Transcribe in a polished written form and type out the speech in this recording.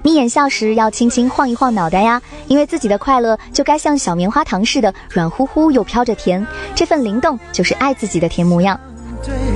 眯眼笑时要轻轻晃一晃脑袋呀，因为自己的快乐就该像小棉花糖似的软乎乎又飘着甜，这份灵动就是爱自己的甜模样。